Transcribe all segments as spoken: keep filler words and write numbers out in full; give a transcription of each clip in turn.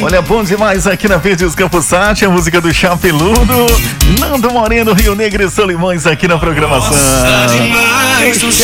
Olha, bom demais aqui na Verdes Campos Sat, a música do Chapeludo, Nando Moreno, Rio Negro e Solimões aqui na programação. Gosta demais do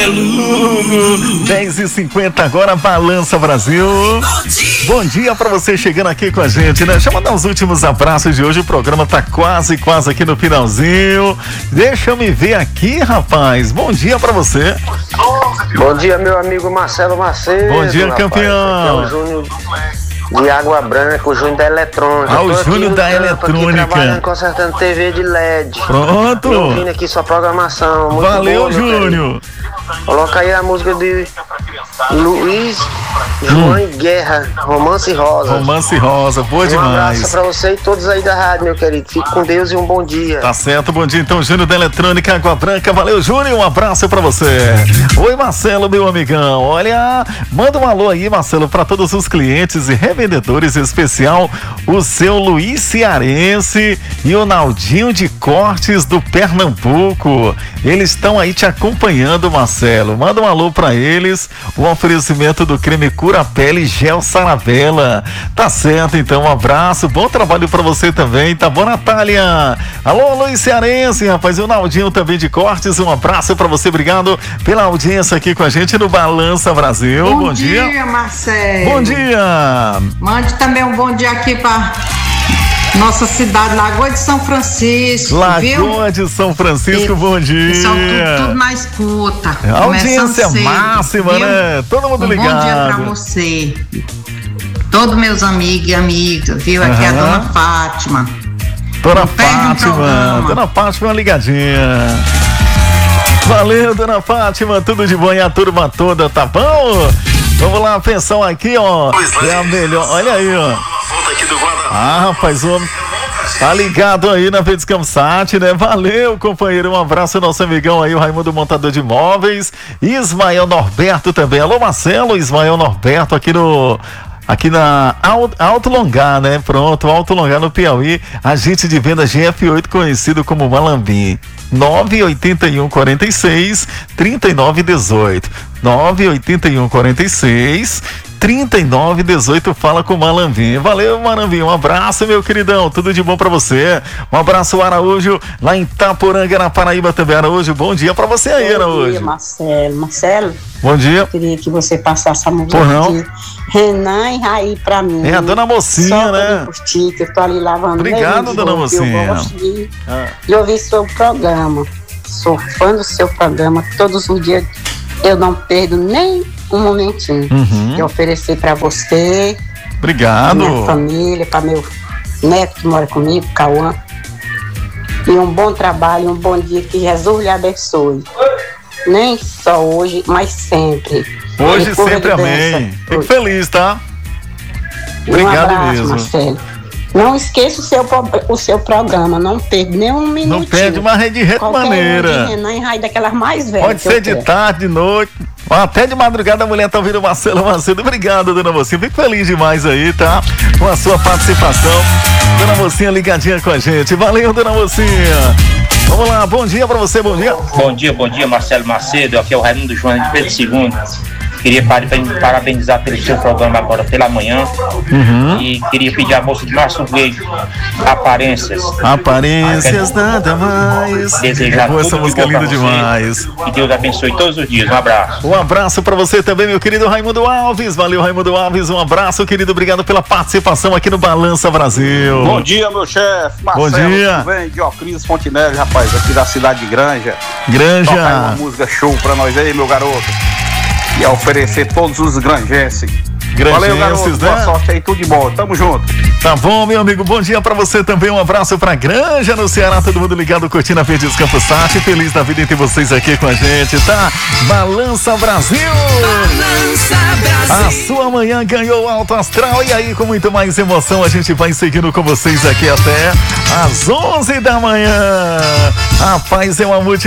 Chapeludo. dez e cinquenta agora, Balança Brasil. Bom dia pra você chegando aqui com a gente, né? Deixa eu mandar os últimos abraços de hoje, o programa tá quase, quase aqui no finalzinho. Deixa eu me ver aqui, rapaz. Bom dia pra você. Bom dia, meu amigo Marcelo Macedo. Bom dia, rapaz. campeão. Aqui é o Júnior de Água Branca, o Júnior da Eletrônica. Ah, o Tô aqui Júnior no da campo, Eletrônica. Aqui trabalhando, consertando T V de L E D. Pronto. E ouvindo aqui sua programação. Muito Valeu, boa, meu Júnior. querido. Coloca aí a música de Luiz João Hum. Guerra, Romance Rosa. Romance Rosa, boa Um demais. abraço pra você e todos aí da rádio, meu querido. Fique com Deus e um bom dia. Tá certo, bom dia então, Júnior da Eletrônica Água Branca, valeu Júnior, um abraço pra você. Oi Marcelo, meu amigão, olha, manda um alô aí Marcelo pra todos os clientes e revendedores, em especial o seu Luiz Cearense e o Naldinho de Cortes do Pernambuco, eles estão aí te acompanhando Marcelo, manda um alô pra eles, o oferecimento do creme Cura Pele Gel Saravela, tá certo então, um abraço, bom trabalho pra você também, tá bom Natália? Alô Luiz Cearense, rapaz, e o Naldinho também de Cortes, um abraço pra você, obrigado pela audiência aqui com a gente no Balança Brasil. Bom, bom dia. dia, Marcelo. Bom dia. Mande também um bom dia aqui para nossa cidade, Lagoa de São Francisco, Lagoa viu? de São Francisco, E, bom dia. Pessoal, tudo, tudo na escuta. A audiência cedo, máxima, viu? né? Todo mundo um ligado. Bom dia pra você. Todos meus amigos e amigas, viu? Aqui é a Aham. dona Fátima. Dona Não perde um Fátima, programa. Dona Fátima, uma ligadinha. Valeu, Dona Fátima, tudo de bom e a turma toda, tá bom? Vamos lá, atenção aqui, ó. É a melhor, olha aí, ó. Ah, rapaz, o homem tá ligado aí na Verdes Campos Sat, né? Valeu, companheiro, um abraço ao nosso amigão aí, o Raimundo Montador de Imóveis, Ismael Norberto também. Alô, Marcelo, Ismael Norberto aqui no... Aqui na Alto Longar, né? Pronto, Alto Longar no Piauí, agente de venda G F oito, conhecido como Malambim. nove oito um quatro seis, três nove um oito. nove oito um quatro seis, três nove um oito, fala com o Malambim. Valeu, Malambim, um abraço, meu queridão, tudo de bom pra você. Um abraço, Araújo, lá em Itaporanga, na Paraíba também. Araújo, bom dia pra você aí, Araújo. Bom dia, Marcelo. Marcelo, Bom dia. eu queria que você passasse a música Por não. de Renan e Raí pra mim. É a dona Mocinha, Só né? pra eu curtir, que eu tô ali lavando. Obrigado, meu dona roupa, Mocinha. Eu gosto de, Ah. de ouvir seu programa. Sou fã do seu programa. Todos os dias eu não perdo nem um momentinho. Uhum. De oferecer pra você, pra Obrigado. minha família, pra meu neto que mora comigo, Cauã. E um bom trabalho, um bom dia, que Jesus lhe abençoe. Nem só hoje, mas sempre. Hoje E por sempre, evidência, amém. Fico feliz, tá? Um Obrigado abraço, mesmo. Marcelo. Não esqueça o seu, pro- o seu programa, não perde nem um minutinho. Não perde uma rede de rede Qualquer maneira. um de Renan e Raí, daquelas mais velhas. Pode que eu ser de quero. tarde, de noite, até de madrugada a mulher tá ouvindo o Marcelo Macedo. Obrigado, dona Mocinha. Fico feliz demais aí, tá? Com a sua participação. Dona Mocinha ligadinha com a gente. Valeu, dona Mocinha. Vamos lá, bom dia pra você, bom dia. Bom dia, bom dia, Marcelo Macedo. Aqui é o Raimundo João de Pedro segundo. Queria parabenizar pelo seu programa agora pela manhã. Uhum. E queria pedir a moça de Márcio Veiga, Aparências. Aparências, nada mais. Desejar É boa, essa tudo de música é bom pra linda você. demais. Que Deus abençoe todos os dias. Um abraço. Um abraço pra você também, meu querido Raimundo Alves. Valeu, Raimundo Alves. Um abraço, querido. Obrigado pela participação aqui no Balança Brasil. Bom dia, meu chefe. Bom Marcelo, dia. tudo bem? Diocris Fontinelli, rapaz, aqui da cidade de Granja. Toca aí uma Granja. música show pra nós aí, meu garoto. E a oferecer todos os granjenses. Valeu, garoto. Granjenses, Boa né? sorte aí, tudo de bom. Tamo junto. Tá bom, meu amigo, bom dia pra você também, um abraço pra Granja no Ceará, todo mundo ligado, curtindo a Verdes Campos Sat, feliz da vida em ter vocês aqui com a gente, tá? Balança Brasil! Balança A Brasil. sua manhã ganhou Alto Astral e aí com muito mais emoção a gente vai seguindo com vocês aqui até às onze da manhã. A paz é uma multidão.